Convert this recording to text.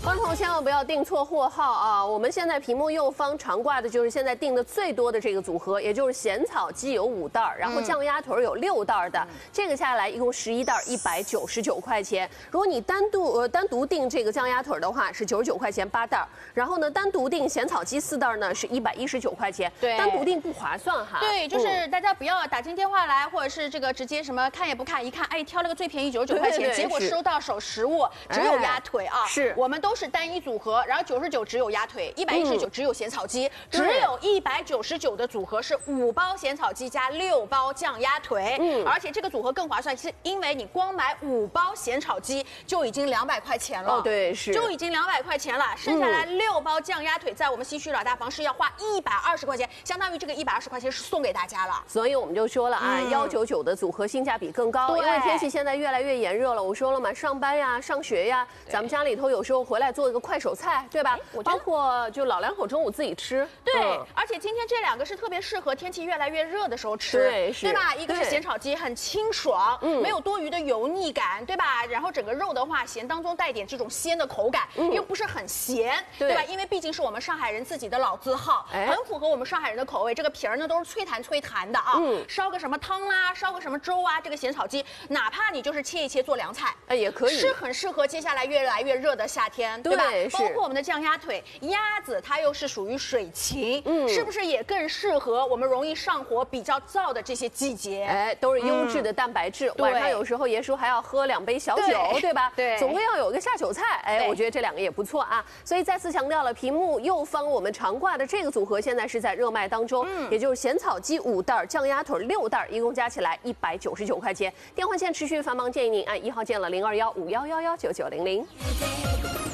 观众千万不要订错货号啊！我们现在屏幕右方常挂的就是现在订的最多的这个组合，也就是咸草鸡有5袋，然后酱鸭腿有6袋的，这个下来一共11袋，199块钱。如果你单独订这个酱鸭腿的话是99块钱8袋，然后呢单独订咸草鸡4袋呢是119块钱， 对， 单独订不划算哈。 对，就是大家不要打进电话来，或者是这个直接什么看也不看，一看哎挑了个最便宜99块钱，结果收到手实物只有鸭腿啊， 是我们都是单一组合，然后99只有鸭腿，119只有咸草鸡，只有199的组合是5包咸草鸡加6包酱鸭腿，而且这个组合更划算，是因为你光买5包咸炒鸡就已经200块钱了， 哦对是， 就已经200块钱了，剩下来6包酱鸭腿在我们西区老大房是要花120块钱，相当于这个120块钱是送给大家了， 所以我们就说了啊，199的组合性价比更高，因为天气现在越来越炎热了，我说了嘛，上班呀、上学呀，咱们家里头有时候回来做一个快手菜，对吧？包括就老两口中午自己吃。 对，而且今天这2个是特别适合天气越来越热的时候吃，对吧？一个是咸炒鸡，很清爽，没有多余的油腻感，对吧？然后整个肉的话，咸当中带点这种鲜的口感，又不是很咸，对吧？因为毕竟是我们上海人自己的老字号，很符合我们上海人的口味。这个皮儿呢都是脆弹的啊，烧个什么汤啦，烧个什么粥啊，这个咸炒鸡，哪怕你就是切一切做凉菜，也可以，是很适合接下来越来越热的夏天，对吧？包括我们的酱鸭腿，鸭子它又是属于水禽，是不是也更适合我们容易上火、比较燥的这些季节？ 哎，都是优质的蛋白质。晚上有时候爷叔还要喝2杯小酒，对吧？对，总归要有个下酒菜。哎，我觉得这2个也不错啊。所以再次强调了，屏幕右方我们常挂的这个组合现在是在热卖当中，也就是咸草鸡5袋，酱鸭腿6袋，一共加起来199块钱。电话线持续繁忙，建议您按1号键了，0215111990。